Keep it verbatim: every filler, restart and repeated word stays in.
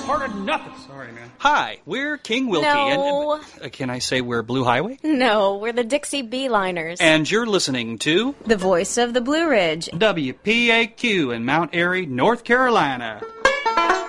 part of nothing. Sorry, man. Hi, we're King Wilkie. No. And, uh, can I say we're Blue Highway? No, we're the Dixie Beeliners. And you're listening to the voice of the Blue Ridge. W P A Q in Mount Airy, North Carolina.